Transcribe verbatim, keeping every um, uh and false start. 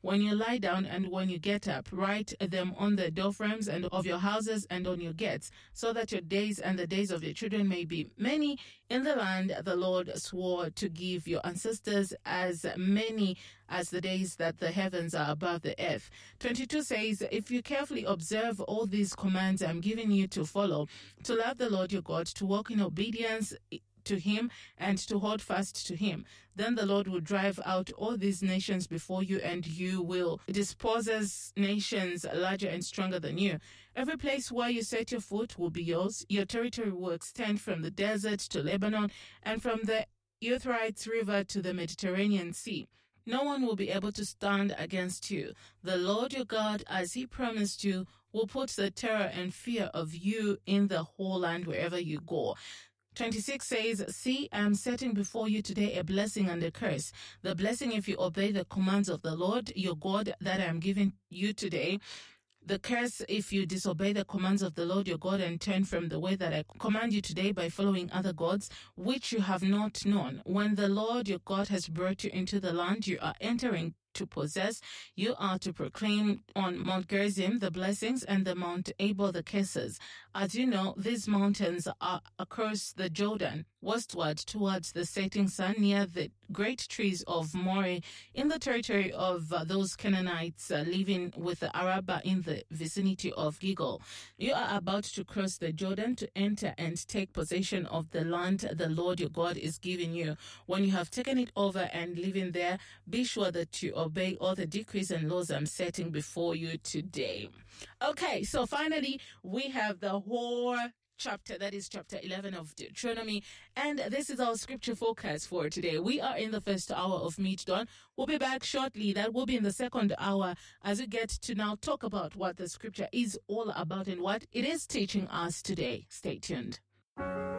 when you lie down and when you get up. Write them on the doorframes and of your houses and on your gates, so that your days and the days of your children may be many in the land the Lord swore to give your ancestors, as many as the days that the heavens are above the earth. twenty-two says, if you carefully observe all these commands I'm giving you to follow, to love the Lord your God, to walk in obedience to him and to hold fast to him, then the Lord will drive out all these nations before you, and you will dispose nations larger and stronger than you. Every place where you set your foot will be yours. Your territory will extend from the desert to Lebanon, and from the Euphrates River to the Mediterranean Sea. No one will be able to stand against you. The Lord your God, as he promised you, will put the terror and fear of you in the whole land wherever you go. twenty-six says, see, I am setting before you today a blessing and a curse. The blessing if you obey the commands of the Lord your God that I am giving you today. The curse if you disobey the commands of the Lord your God and turn from the way that I command you today by following other gods, which you have not known. When the Lord your God has brought you into the land you are entering to possess, you are to proclaim on Mount Gerizim the blessings and the Mount Ebal the curses. As you know, these mountains are across the Jordan, westward towards the setting sun, near the great trees of Moreh, in the territory of uh, those Canaanites uh, living with the Arabah in the vicinity of Gilgal. You are about to cross the Jordan to enter and take possession of the land the Lord your God is giving you. When you have taken it over and live in there, be sure that you obey all the decrees and laws I'm setting before you today. Okay, so finally, we have the whole chapter, that is chapter eleven of Deuteronomy, and this is our scripture focus for today. We are in the first hour of Meet Dawn. We'll be back shortly. That will be in the second hour as we get to now talk about what the scripture is all about and what it is teaching us today. Stay tuned.